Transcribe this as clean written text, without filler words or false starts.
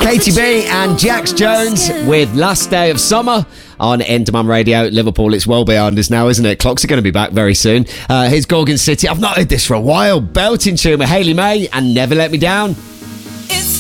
Katie B and Jax Jones with Last Day of Summer on Endemum Radio. Liverpool, it's well behind us now, isn't it? Clocks are going to be back very soon. Here's Gorgon City. I've not heard this for a while. Belting tune with Hayley May and Never Let Me Down.